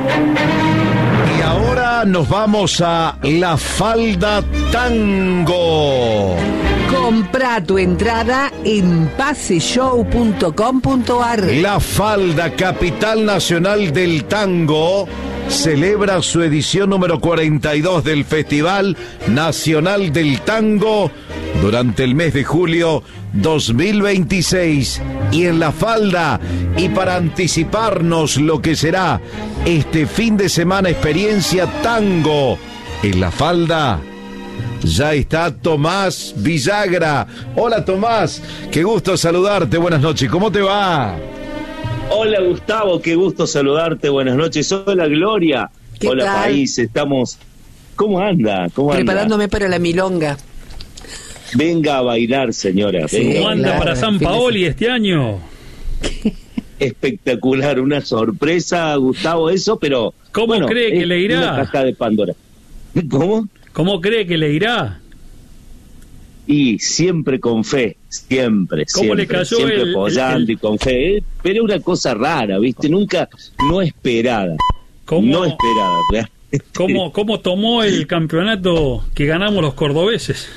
Y ahora nos vamos a La Falda Tango. Compra tu entrada en paseshow.com.ar. La Falda, capital nacional del tango, celebra su edición número 42 del Festival Nacional del Tango durante el mes de julio 2026. Y en La Falda, y para anticiparnos lo que será este fin de semana, experiencia tango en La Falda, ya está Tomás Villagra. Hola Tomás, qué gusto saludarte, buenas noches, ¿cómo te va? Hola Gustavo, qué gusto saludarte, buenas noches. Hola Gloria, hola tal? País, estamos... ¿Cómo anda? Preparándome para la milonga. Venga a bailar, señora. Sí, venga. ¿Cómo anda claro, para San Paoli este año? Espectacular, una sorpresa, Gustavo, eso, pero... ¿Cómo bueno, cree que le irá? Una caja de Pandora. ¿Cómo? ¿Cómo cree que le irá? Y siempre con fe, siempre, ¿Cómo siempre, le cayó siempre el- apoyando y con fe, pero una cosa rara, ¿viste? Nunca, no esperada, ¿Cómo, no esperada, realmente. cómo tomó el campeonato que ganamos los cordobeses?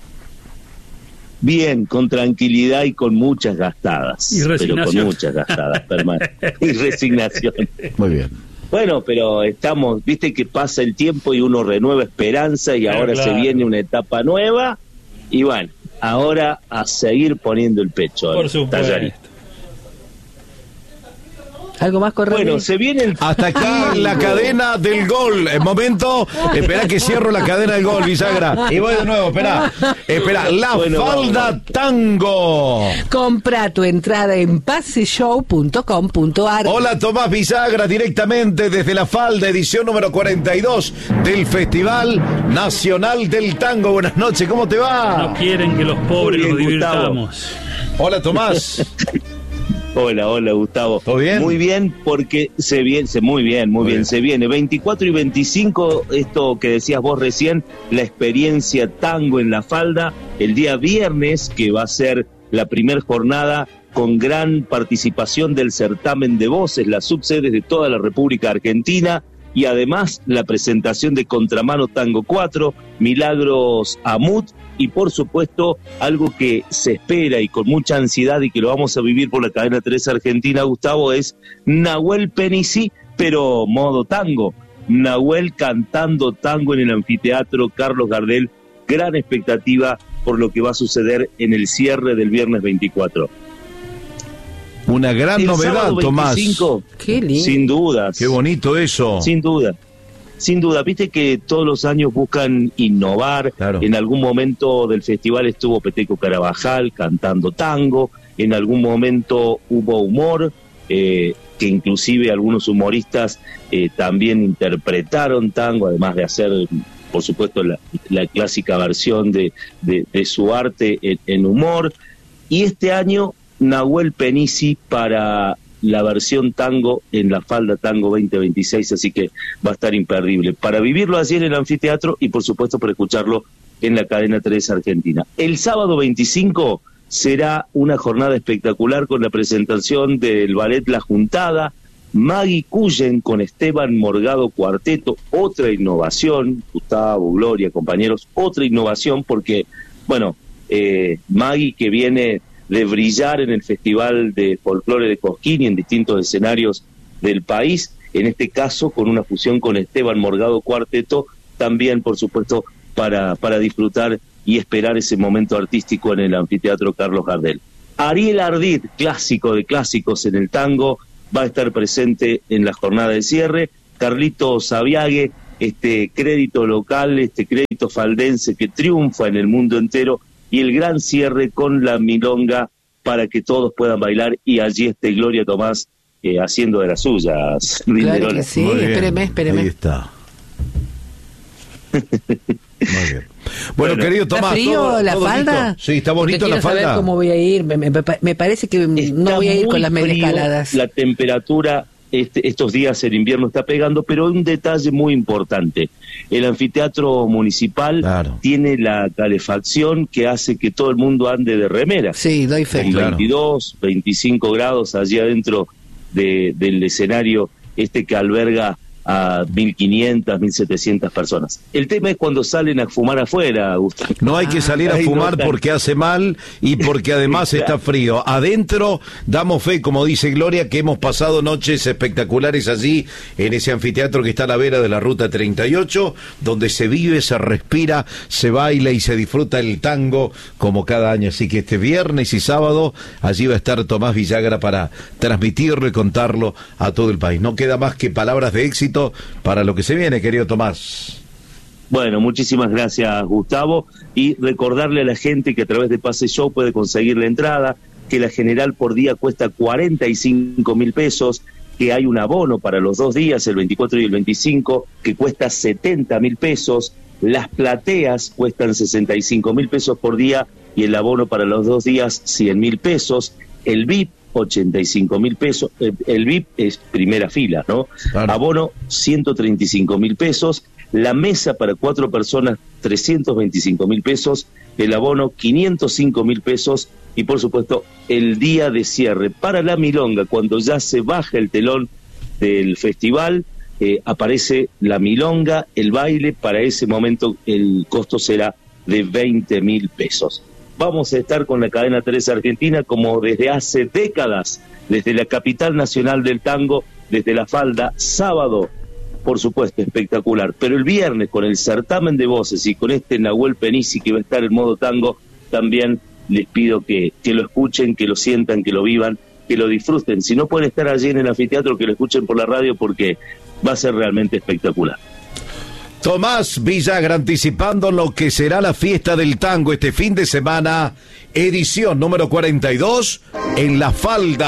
Bien, con tranquilidad y con muchas gastadas. Y resignación. Pero con muchas gastadas, permanentes. Y resignación. Muy bien. Bueno, pero estamos, viste que pasa el tiempo y uno renueva esperanza y ahora claro. se viene una etapa nueva. Y bueno, ahora a seguir poniendo el pecho. Por supuesto. Tallarito. ¿Algo más correcto? Bueno, se viene el... Hasta aquí la cadena del gol. En momento, espera que cierro la cadena del gol, Villagra. Y voy de nuevo, espera. La Bueno, Falda vamos. Tango. Compra tu entrada en paseshow.com.ar. Hola Tomás Villagra, directamente desde La Falda, edición número 42 del Festival Nacional del Tango. Buenas noches, ¿cómo te No va? quieren que los pobres Muy nos bien, Gustavo. divirtamos. Hola Tomás. Hola Gustavo. ¿Todo bien? Muy bien, porque muy bien, se viene 24 y 25, esto que decías vos recién, la experiencia tango en La Falda, el día viernes, que va a ser la primera jornada con gran participación del certamen de voces, las subsedes de toda la República Argentina, y además la presentación de Contramano Tango 4, Milagros Amut, y por supuesto algo que se espera y con mucha ansiedad y que lo vamos a vivir por la cadena 3 Argentina, Gustavo, es Nahuel Penici, pero modo tango. Nahuel cantando tango en el anfiteatro Carlos Gardel, gran expectativa por lo que va a suceder en el cierre del viernes 24. Una gran El novedad, sábado Tomás. 25, Qué lindo. sin dudas. Qué bonito eso. Sin duda, viste que todos los años buscan innovar. Claro. En algún momento del festival estuvo Peteco Carabajal cantando tango, en algún momento hubo humor, que inclusive algunos humoristas también interpretaron tango, además de hacer, por supuesto, la clásica versión de su arte en humor. Y este año, Nahuel Penici para la versión tango en La Falda Tango 2026, así que va a estar imperdible. Para vivirlo allí en el anfiteatro y por supuesto para escucharlo en la cadena 3 Argentina. El sábado 25 será una jornada espectacular con la presentación del ballet La Juntada, Maggie Cullen con Esteban Morgado Cuarteto, otra innovación, Gustavo, Gloria, compañeros, otra innovación porque, bueno, Maggie que viene de brillar en el Festival de Folclore de Cosquín y en distintos escenarios del país, en este caso con una fusión con Esteban Morgado Cuarteto, también por supuesto para disfrutar y esperar ese momento artístico en el anfiteatro Carlos Gardel. Ariel Ardit, clásico de clásicos en el tango, va a estar presente en la jornada de cierre. Carlito Saviague, este crédito local, este crédito faldense que triunfa en el mundo entero, y el gran cierre con la milonga para que todos puedan bailar, y allí esté Gloria Tomás haciendo de las suyas. Claro que sí, Muy bien. espéreme. Ahí está. Muy bien. Bueno, querido ¿Está Tomás, frío ¿todo la falda? listo? Sí, está bonito Porque la quiero saber falda. cómo voy a ir. Me parece que no voy a ir con las medias frío, caladas. La temperatura estos días el invierno está pegando, pero hay un detalle muy importante. El anfiteatro municipal tiene la calefacción que hace que todo el mundo ande de remera. Sí, doy fe. Con 22, 25 grados allí adentro del escenario que alberga a 1.500, 1.700 personas. El tema es cuando salen a fumar afuera, Gustavo. No hay que salir a fumar porque hace mal y porque además está frío. Adentro damos fe, como dice Gloria, que hemos pasado noches espectaculares allí en ese anfiteatro que está a la vera de la Ruta 38, donde se vive, se respira, se baila y se disfruta el tango como cada año. Así que este viernes y sábado allí va a estar Tomás Villagra para transmitirlo y contarlo a todo el país. No queda más que palabras de éxito para lo que se viene, querido Tomás. Bueno, muchísimas gracias, Gustavo, y recordarle a la gente que a través de Pase Show puede conseguir la entrada, que la general por día cuesta 45.000 pesos, que hay un abono para los 2 días, el 24 y el 25, que cuesta 70.000 pesos, las plateas cuestan 65.000 pesos por día y el abono para los 2 días 100.000 pesos, el VIP 85.000 pesos, el VIP es primera fila, ¿no? Claro. Abono 135.000 pesos, la mesa para 4 personas 325.000 pesos, el abono 505.000 pesos y por supuesto el día de cierre para la milonga, cuando ya se baja el telón del festival, aparece la milonga, el baile, para ese momento el costo será de 20.000 pesos. Vamos a estar con la cadena 3 Argentina como desde hace décadas, desde la capital nacional del tango, desde La Falda, sábado, por supuesto, espectacular. Pero el viernes, con el certamen de voces y con este Nahuel Penisi que va a estar en modo tango, también les pido que lo escuchen, que lo sientan, que lo vivan, que lo disfruten. Si no pueden estar allí en el anfiteatro, que lo escuchen por la radio porque va a ser realmente espectacular. Tomás Villagra anticipando lo que será la fiesta del tango este fin de semana, edición número 42 en La Falda.